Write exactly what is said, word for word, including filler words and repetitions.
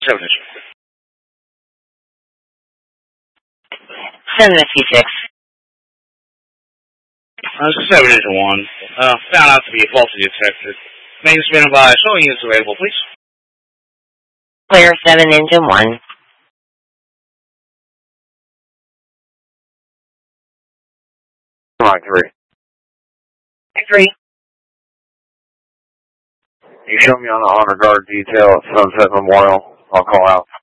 seven engine. seven fifty-six. Uh, this is seven engine one. Uh, found out to be a faulty detector. Main standing by. Showing units available, please. Clear seven engine one. Line three. Three. You show me on the honor guard detail at Sunset Memorial. I'll call out.